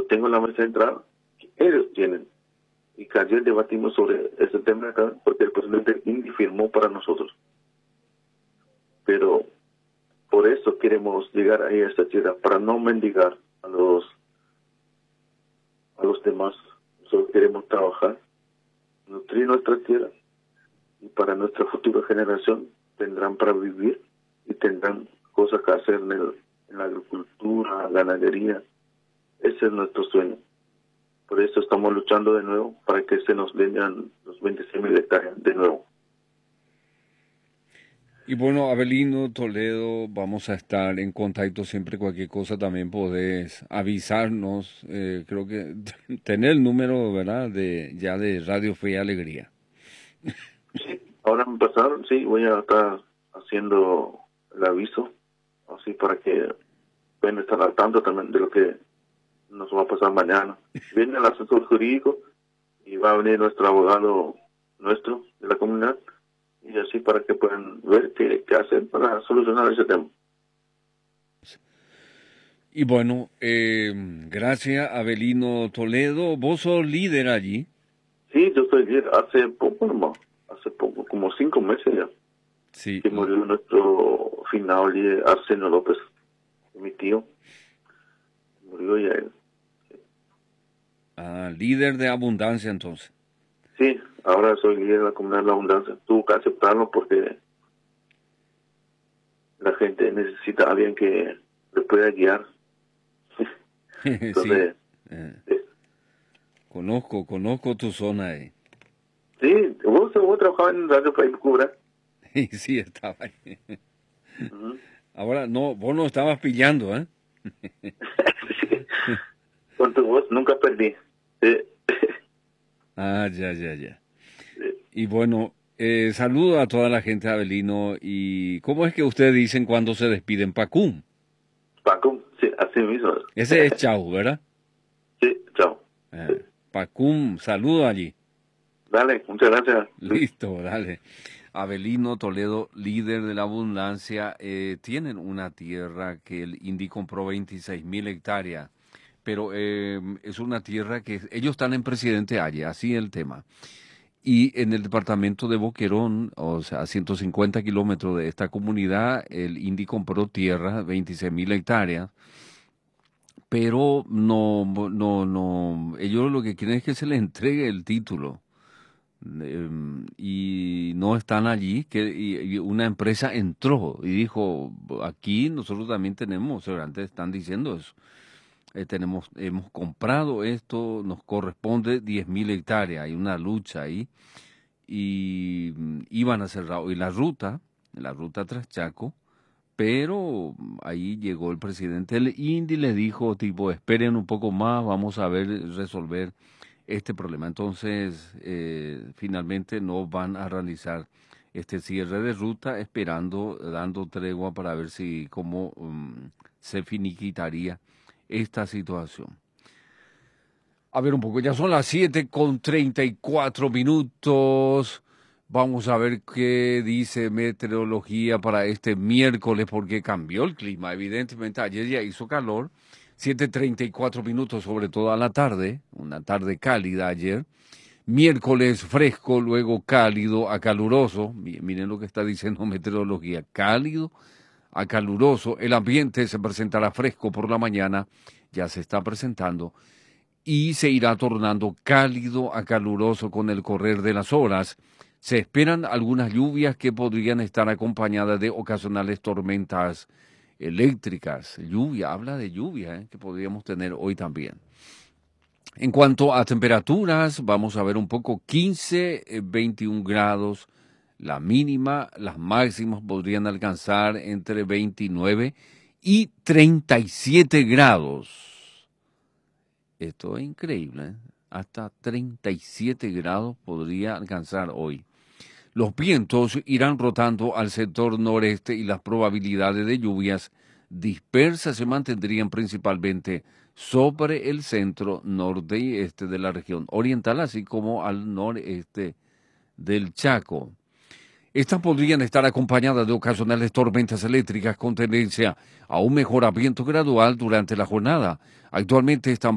tengo la mesa de entrada que ellos tienen. Y que ayer debatimos sobre ese tema acá, porque el presidente INDI firmó para nosotros. Pero por eso queremos llegar ahí a esta tierra, para no mendigar a los demás. Nosotros queremos trabajar, nutrir nuestra tierra, y para nuestra futura generación tendrán para vivir y tendrán cosas que hacer en la agricultura, ganadería. Ese es nuestro sueño. Por eso estamos luchando de nuevo para que se nos vendan los 26.000 hectáreas de nuevo. Y bueno, Avelino Toledo, vamos a estar en contacto siempre. Cualquier cosa también podés avisarnos. Creo que tener el número, ¿verdad? De Radio Fe y Alegría. Sí, ahora me pasaron, sí, voy a estar haciendo el aviso, así para que puedan estar al tanto también de lo que nos va a pasar mañana. Viene el asesor jurídico y va a venir nuestro abogado nuestro de la comunidad, y así para que puedan ver qué hacer para solucionar ese tema. Y bueno, gracias, Avelino Toledo. ¿Vos sos líder allí? Sí, yo soy líder hace poco, como 5 meses ya, Sí. que murió nuestro finado líder Arsenio López, mi tío. Murió ya él. Líder de Abundancia entonces. Sí, ahora soy líder de la comunidad de la abundancia. Tuve que aceptarlo porque la gente necesita a alguien que le pueda guiar. Entonces, Sí. Conozco tu zona ahí. sí, vos trabajabas en Radio País Cubra. Sí, estaba ahí. Ahora, no, vos no estabas pillando, ¿eh? Sí. Con tu voz nunca perdí. Ya. Y bueno, saludo a toda la gente de Avelino. ¿Y cómo es que ustedes dicen cuando se despiden? Pacum. Pacum, sí, así mismo. Ese es chau, ¿verdad? Sí, chao. Pacum, saludo allí. Dale, muchas gracias. Listo, dale. Avelino Toledo, líder de la abundancia, tienen una tierra que el INDI compró 26.000 hectáreas, pero es una tierra que ellos están en Presidente Valle, así es el tema. Y en el departamento de Boquerón, o sea, a 150 kilómetros de esta comunidad, el INDI compró tierra, 26.000 hectáreas, pero no, ellos lo que quieren es que se les entregue el título. Y no están allí, y una empresa entró y dijo, aquí nosotros también tenemos, antes están diciendo eso, hemos comprado esto, nos corresponde 10.000 hectáreas, hay una lucha ahí, y iban a cerrar hoy la ruta tras Chaco, pero ahí llegó el presidente del INDI y le dijo, tipo, esperen un poco más, vamos a ver, resolver este problema. Entonces, finalmente no van a realizar este cierre de ruta, dando tregua para ver cómo se finiquitaría esta situación. A ver un poco, ya son las 7:34. Vamos a ver qué dice meteorología para este miércoles, porque cambió el clima. Evidentemente, ayer ya hizo calor. 7:34, sobre todo a la tarde, una tarde cálida ayer. Miércoles fresco, luego cálido a caluroso. Miren lo que está diciendo meteorología, cálido a caluroso. El ambiente se presentará fresco por la mañana, ya se está presentando, y se irá tornando cálido a caluroso con el correr de las horas. Se esperan algunas lluvias que podrían estar acompañadas de ocasionales tormentas eléctricas. Habla de lluvia, que podríamos tener hoy también. En cuanto a temperaturas, vamos a ver un poco, 15, 21 grados la mínima, las máximas podrían alcanzar entre 29 y 37 grados. Esto es increíble, hasta 37 grados podría alcanzar hoy. Los vientos irán rotando al sector noreste y las probabilidades de lluvias dispersas se mantendrían principalmente sobre el centro, norte y este de la región oriental, así como al noreste del Chaco. Estas podrían estar acompañadas de ocasionales tormentas eléctricas con tendencia a un mejoramiento gradual durante la jornada. Actualmente están